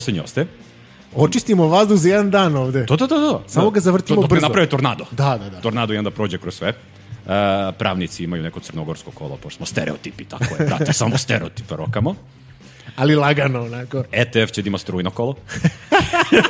se njoste. Očistimo vazduh za jedan dan ovde. To. Samo ga zavrtimo brzo. Naprave tornado. Da. Tornado i onda prođe kroz sve. Pravnici imaju neko crnogorsko kolo, pošto smo stereotipi, tako je, brate, samo stereotipe rokamo. Ali lagano, onako. ETF će da ima strujno kolo.